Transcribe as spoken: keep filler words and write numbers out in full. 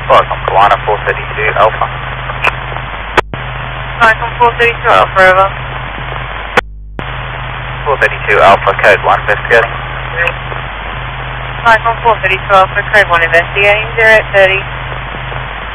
Welcome, Kalana four thirty-two Alpha. Welcome, four thirty-two Alpha, over. four thirty-two Alpha, code one, investigating. Welcome, four thirty-two Alpha, code one, investigating, zero eight thirty.